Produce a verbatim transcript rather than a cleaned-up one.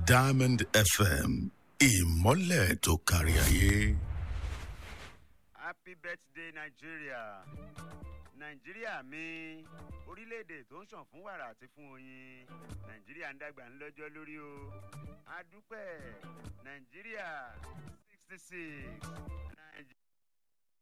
Diamond F M, ìmọ́lẹ̀ tó kárí ayé. Happy birthday Nigeria. Nàìjíríà mi, orílẹ̀-èdè tó ń ṣàn fún wàrà àti fún oyin. Nàìjíríà ń dàgbà ń lọ́jọ́ lórí o. A dúpẹ́ Nàìjíríà sixty six.